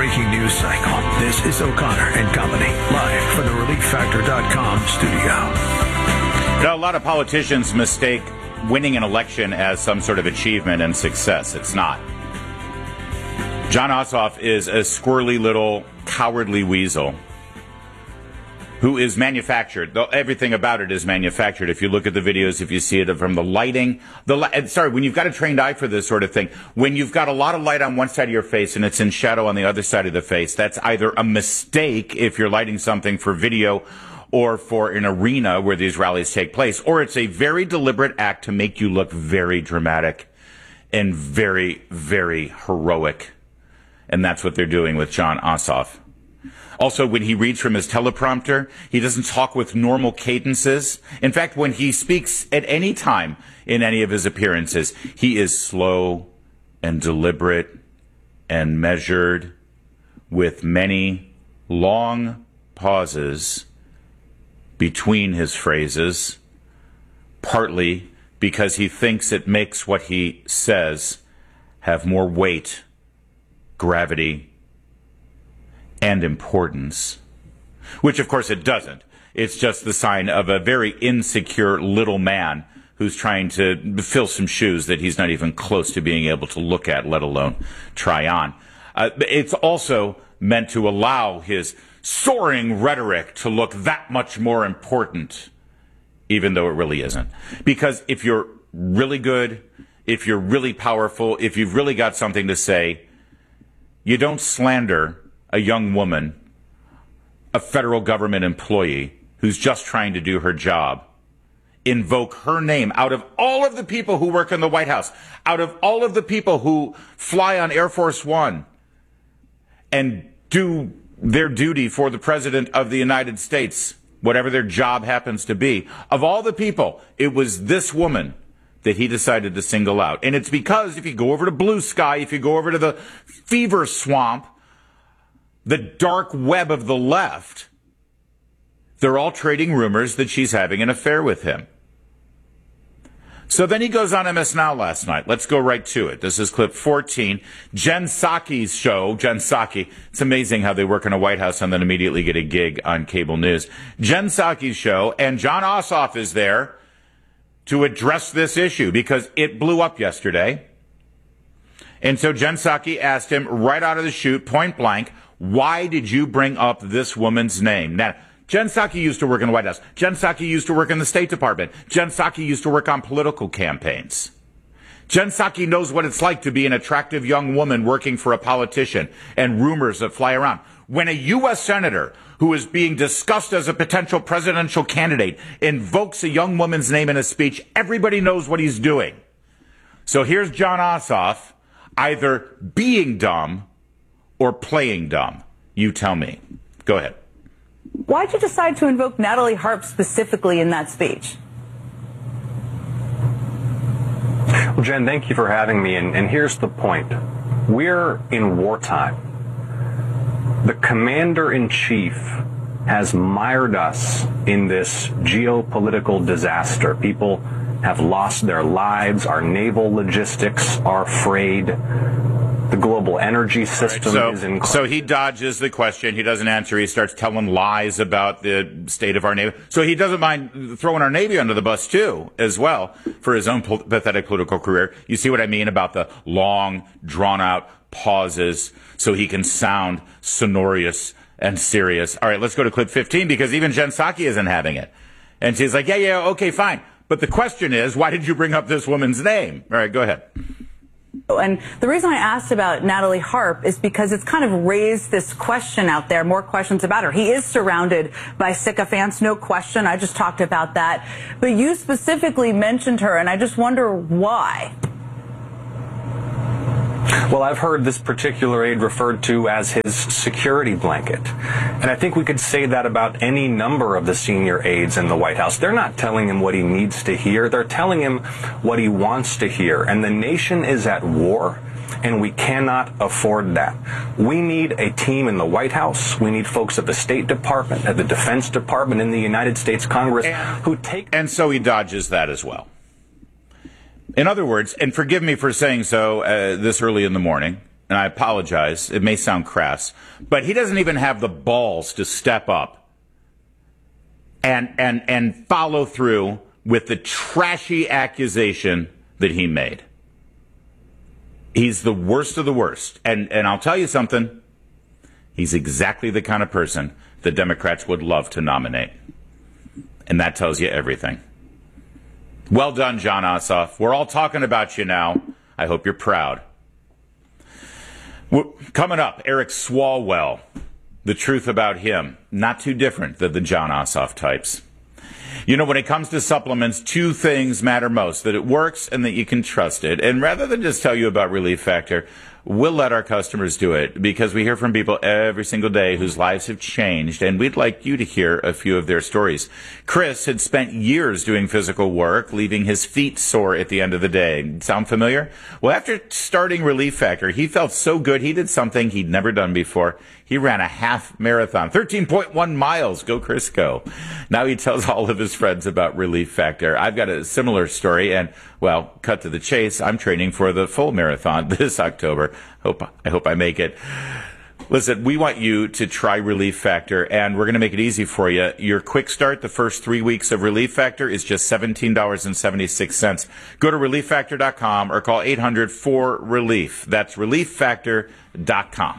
breaking news cycle. This is O'Connor and Company, live from the ReliefFactor.com studio. You know, a lot of politicians mistake winning an election as some sort of achievement and success. It's not. Jon Ossoff is a squirrely little cowardly weasel who is manufactured. Everything about it is manufactured. If you look at the videos, if you see it from the lighting, when you've got a trained eye for this sort of thing, when you've got a lot of light on one side of your face and it's in shadow on the other side of the face, that's either a mistake if you're lighting something for video or for an arena where these rallies take place, or it's a very deliberate act to make you look very dramatic and very, very heroic. And that's what they're doing with Jon Ossoff. Also, when he reads from his teleprompter, he doesn't talk with normal cadences. In fact, when he speaks at any time in any of his appearances, he is slow and deliberate and measured with many long pauses between his phrases, partly because he thinks it makes what he says have more weight, gravity, and importance, which of course it doesn't. It's just the sign of a very insecure little man who's trying to fill some shoes that he's not even close to being able to look at, let alone try on. It's also meant to allow his soaring rhetoric to look that much more important, even though it really isn't. Because if you're really good, if you're really powerful, if you've really got something to say, you don't slander a young woman, a federal government employee who's just trying to do her job, invoke her name out of all of the people who work in the White House, out of all of the people who fly on Air Force One and do their duty for the President of the United States, whatever their job happens to be. Of all the people, it was this woman that he decided to single out. And it's because if you go over to Blue Sky, if you go over to the fever swamp, the dark web of the left, they're all trading rumors that she's having an affair with him. So then he goes on MS Now last night. Let's go right to it. This is clip 14. Jen Psaki's show. Jen Psaki. It's amazing how they work in a White House and then immediately get a gig on cable news. Jen Psaki's show, and Jon Ossoff is there to address this issue because it blew up yesterday. And so Jen Psaki asked him right out of the chute, point blank, why did you bring up this woman's name? Now, Jen Psaki used to work in the White House. Jen Psaki used to work in the State Department. Jen Psaki used to work on political campaigns. Jen Psaki knows what it's like to be an attractive young woman working for a politician and rumors that fly around. When a U.S. senator who is being discussed as a potential presidential candidate invokes a young woman's name in a speech, everybody knows what he's doing. So here's Jon Ossoff either being dumb or playing dumb. You tell me. Go ahead. Why'd you decide to invoke Natalie Harp specifically in that speech? Well, Jen, thank you for having me. And here's the point. We're in wartime. The commander-in-chief has mired us in this geopolitical disaster. People have lost their lives. Our naval logistics are frayed. The global energy system is in crisis. So he dodges the question. He doesn't answer. He starts telling lies about the state of our Navy. So he doesn't mind throwing our Navy under the bus, too, as well, for his own pathetic political career. You see what I mean about the long, drawn-out pauses so he can sound sonorous and serious. All right, let's go to clip 15 because even Jen Psaki isn't having it. And she's like, yeah, okay, fine. But the question is, why did you bring up this woman's name? All right, go ahead. And the reason I asked about Natalie Harp is because it's kind of raised this question out there, more questions about her. He is surrounded by sycophants, no question. I just talked about that. But you specifically mentioned her, and I just wonder why. Well, I've heard this particular aide referred to as his security blanket. And I think we could say that about any number of the senior aides in the White House. They're not telling him what he needs to hear. They're telling him what he wants to hear. And the nation is at war, and we cannot afford that. We need a team in the White House. We need folks at the State Department, at the Defense Department, in the United States Congress who take... And so he dodges that as well. In other words, and forgive me for saying so this early in the morning, and I apologize, it may sound crass, but he doesn't even have the balls to step up and follow through with the trashy accusation that he made. He's the worst of the worst. And I'll tell you something, he's exactly the kind of person the Democrats would love to nominate. And that tells you everything. Well done, Jon Ossoff. We're all talking about you now. I hope you're proud. Coming up, Eric Swalwell. The truth about him. Not too different than the Jon Ossoff types. You know, when it comes to supplements, two things matter most, that it works and that you can trust it. And rather than just tell you about Relief Factor, we'll let our customers do it because we hear from people every single day whose lives have changed, and we'd like you to hear a few of their stories. Chris had spent years doing physical work, leaving his feet sore at the end of the day. Sound familiar? Well, after starting Relief Factor, he felt so good he did something he'd never done before. He ran a half marathon, 13.1 miles. Go, Chris, go. Now he tells all of his friends about Relief Factor. I've got a similar story, and, well, cut to the chase, I'm training for the full marathon this October. I hope I make it. Listen, we want you to try Relief Factor, and we're going to make it easy for you. Your quick start, the first 3 weeks of Relief Factor, is just $17.76. Go to ReliefFactor.com or call 800-4RELIEF. That's ReliefFactor.com.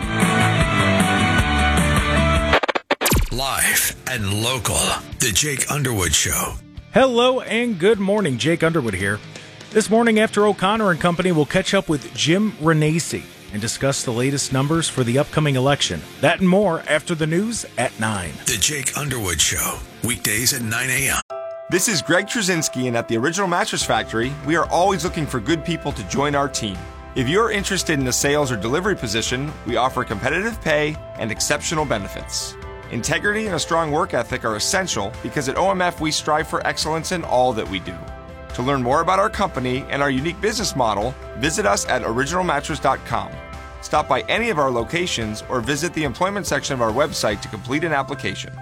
Live and local. The Jake Underwood Show. Hello and good morning. Jake Underwood here. This morning after O'Connor and Company, will catch up with Jim Renacci and discuss the latest numbers for the upcoming election. That and more after the news at 9. The Jake Underwood Show. Weekdays at 9 a.m. This is Greg Trzynski, and at the Original Mattress Factory, we are always looking for good people to join our team. If you're interested in a sales or delivery position, we offer competitive pay and exceptional benefits. Integrity and a strong work ethic are essential because at OMF we strive for excellence in all that we do. To learn more about our company and our unique business model, visit us at originalmattress.com. Stop by any of our locations or visit the employment section of our website to complete an application.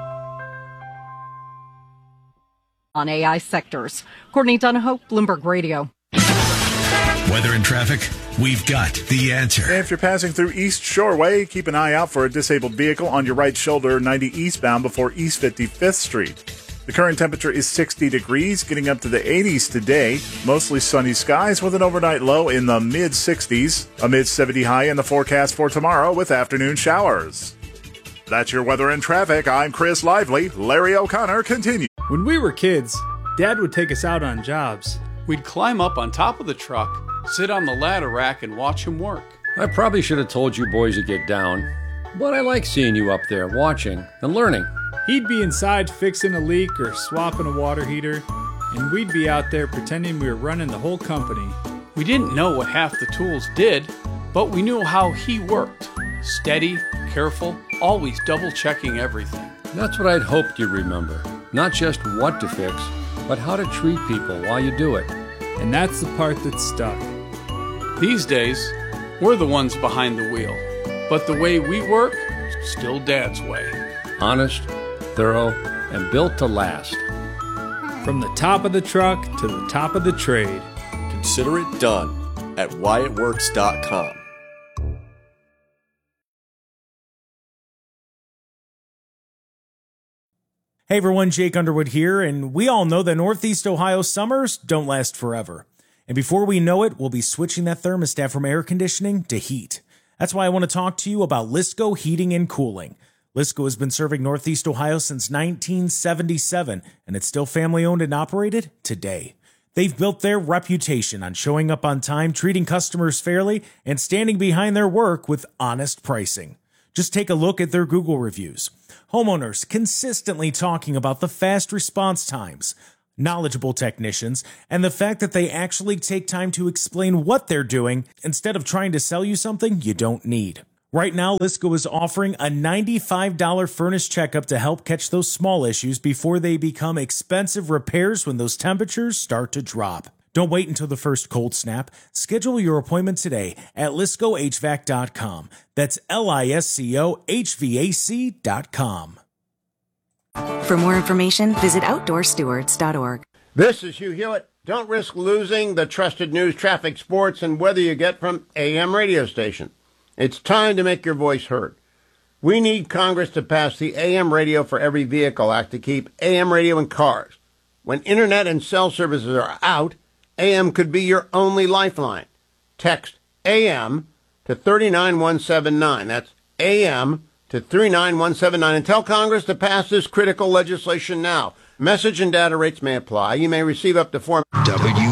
On AI sectors. Courtney Donahoe, Bloomberg Radio. Weather and traffic, we've got the answer. If you're passing through East Shoreway, keep an eye out for a disabled vehicle on your right shoulder, 90 eastbound before East 55th Street. The current temperature is 60 degrees, getting up to the 80s today. Mostly sunny skies with an overnight low in the mid-60s. A mid-70 high in the forecast for tomorrow with afternoon showers. That's your weather and traffic. I'm Chris Lively. Larry O'Connor continues. When we were kids, Dad would take us out on jobs. We'd climb up on top of the truck, sit on the ladder rack, and watch him work. I probably should have told you boys to get down, but I like seeing you up there watching and learning. He'd be inside fixing a leak or swapping a water heater, and we'd be out there pretending we were running the whole company. We didn't know what half the tools did, but we knew how he worked. Steady, careful, always double-checking everything. That's what I'd hoped you'd remember. Not just what to fix, but how to treat people while you do it. And that's the part that stuck. These days, we're the ones behind the wheel, but the way we work, still Dad's way. Honest, thorough, and built to last. From the top of the truck to the top of the trade. Consider it done at whyitworks.com. Hey everyone, Jake Underwood here, and we all know that Northeast Ohio summers don't last forever. And before we know it, we'll be switching that thermostat from air conditioning to heat. That's why I want to talk to you about Lisco Heating and Cooling. Lisco has been serving Northeast Ohio since 1977, and it's still family-owned and operated today. They've built their reputation on showing up on time, treating customers fairly, and standing behind their work with honest pricing. Just take a look at their Google reviews. Homeowners consistently talking about the fast response times, knowledgeable technicians, and the fact that they actually take time to explain what they're doing instead of trying to sell you something you don't need. Right now, Lisco is offering a $95 furnace checkup to help catch those small issues before they become expensive repairs when those temperatures start to drop. Don't wait until the first cold snap. Schedule your appointment today at LiscoHVAC.com. That's LISCOHVAC.com. For more information, visit OutdoorStewards.org. This is Hugh Hewitt. Don't risk losing the trusted news, traffic, sports, and weather you get from AM radio station. It's time to make your voice heard. We need Congress to pass the AM Radio for Every Vehicle Act to keep AM radio in cars. When internet and cell services are out, AM could be your only lifeline. Text AM to 39179. That's AM to 39179. And tell Congress to pass this critical legislation now. Message and data rates may apply. You may receive up to 4.